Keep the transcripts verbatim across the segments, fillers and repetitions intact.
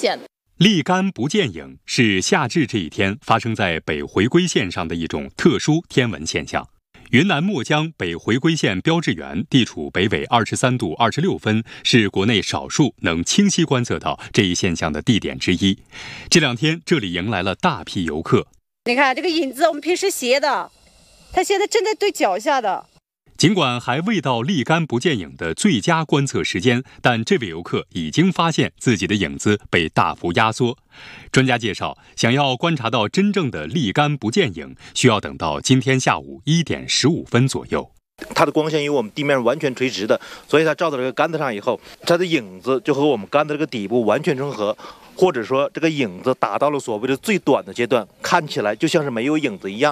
险。 立竿不见影是夏至这一天发生在北回归线上的一种特殊天文现象。云南墨江北回归线标志员地处北纬二十三度二十六分，是国内少数能清晰观测到这一现象的地点之一。这两天这里迎来了大批游客。 你看这个影子，我们平时斜的，它现在正在对脚下的。 尽管还未到立竿不见影的最佳观测时间，但这位游客已经发现自己的影子被大幅压缩。专家介绍，想要观察到真正的立竿不见影，需要等到今天下午一点十五分左右。 它的光线与我们地面完全垂直的，所以它照到这个杆子上以后，它的影子就和我们杆子这个底部完全重合，或者说这个影子达到了所谓的最短的阶段，看起来就像是没有影子一样。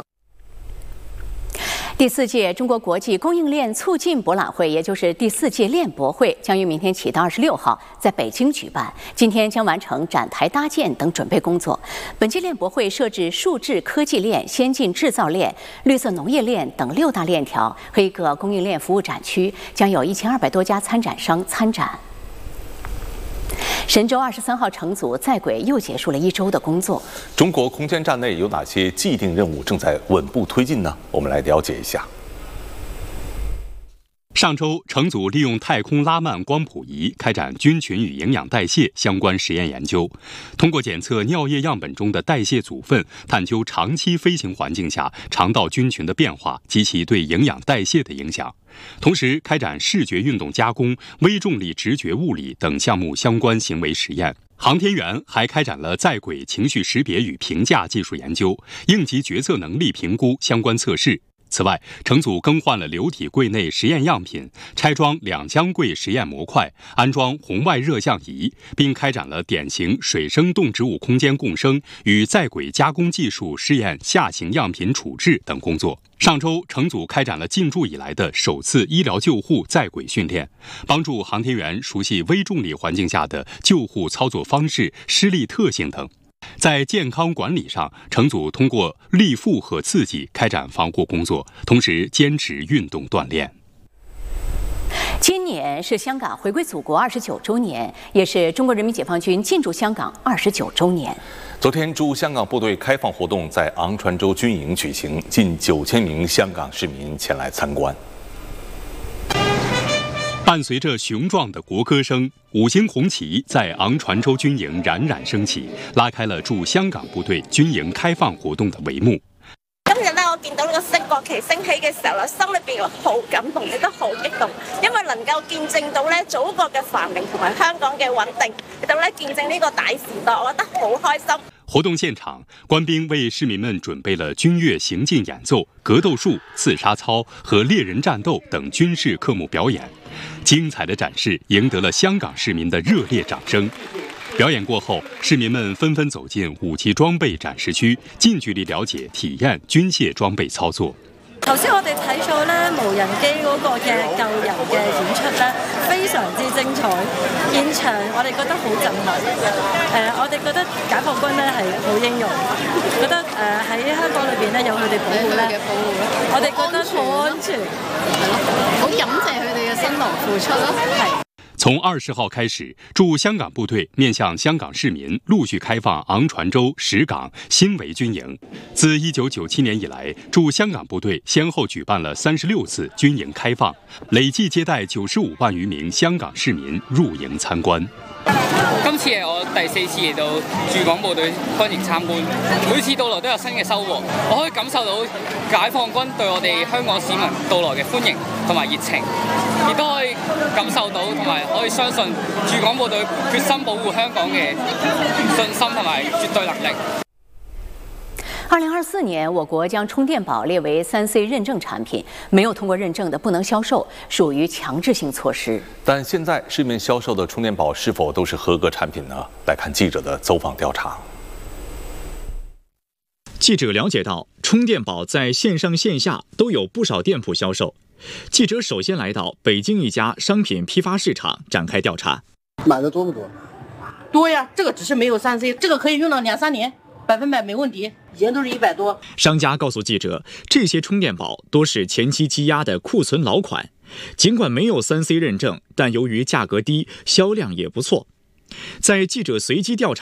第四届中国国际供应链促进博览会，也就是第四届链博会，将于明天起到二十六号在北京举办。今天将完成展台搭建等准备工作。本届链博会设置数字科技链、先进制造链、绿色农业链等六大链条和一个供应链服务展区，将有一千二百多家参展商参展。神舟二十三号乘组在轨又结束了一周的工作。 中国空间站内有哪些既定任务正在稳步推进呢？我们来了解一下。 上周，乘组利用太空拉曼光谱仪开展菌群与营养代谢相关实验研究，通过检测尿液样本中的代谢组分，探究长期飞行环境下肠道菌群的变化及其对营养代谢的影响。同时，开展视觉运动加工、微重力直觉物理等项目相关行为实验。航天员还开展了在轨情绪识别与评价技术研究、应急决策能力评估相关测试。此外，乘组更换了流体柜内实验样品，拆装两箱柜实验模块，安装红外热像仪，并开展了典型水生动植物空间共生与在轨加工技术试验下行样品处置等工作。上周，乘组开展了进驻以来的首次医疗救护在轨训练，帮助航天员熟悉微重力环境下的救护操作方式、施力特性等。在健康管理上，乘组通过力负荷刺激开展防护工作，同时坚持运动锻炼。 今年是香港回归祖国二十九周年，也是中国人民解放军进驻香港二十九周年。 昨天，驻香港部队开放活动在昂船洲军营举行，近九千名香港市民前来参观。 伴随着雄壮的国歌声，五星红旗在昂船洲军营冉冉升起，拉开了驻香港部隊军營開放活動的帷幕。 今日咧，我見到呢個升國旗升起嘅時候咧，心裏邊好感動，亦都好激動，因為能夠見證到咧祖國嘅繁榮同埋香港嘅穩定，亦都咧見證呢個大時代，我覺得好開心。 活動現場，官兵為市民們準備了軍樂行進演奏、格鬥術、刺殺操和獵人戰鬥等軍事科目表演。精彩的展示贏得了香港市民的熱烈掌聲。表演過後，市民們紛紛走進武器裝備展示區，近距離了解、體驗軍械裝備操作。 頭先我哋睇咗咧無人機嗰個嘅救人嘅演出咧，非常之精彩。現場我哋覺得好震撼。誒、呃，我哋覺得解放軍咧係好英勇，覺得誒喺、呃、香港裏邊咧有佢哋保護咧，我哋覺得好安全， 好感謝佢哋嘅辛勞付出咯。係。 從二十號開始，駐香港部隊面向香港市民陸續開放昂船洲、石港、新圍軍營。自一九九七年以來，駐香港部隊先後舉辦了三十六次軍營開放，累計接待九十五萬餘名香港市民入營參觀。 今次係我第四次嚟到駐港部隊軍營參觀，每次到來都有新嘅收穫。我可以感受到解放軍對我哋香港市民到來嘅歡迎同埋熱情，亦都可以感受到同埋可以相信駐港部隊決心保護香港嘅信心同埋絕對能力。 二零二四年，我国将充电宝列为三 C 认证产品，没有通过认证的不能销售，属于强制性措施。 但现在市面销售的充电宝是否都是合格产品呢？来看记者的走访调查。 记者了解到，充电宝在线上线下都有不少店铺销售。记者首先来到北京一家商品批发市场展开调查。 买的多不多？ 多呀，这个只是没有三 C， 这个可以用到两三年。百分百没问题，以前都是一百多。 商家告诉记者，这些充电宝多是前期积压的库存老款，尽管没有三 C 认证，但由于价格低，销量也不错。在记者随机调查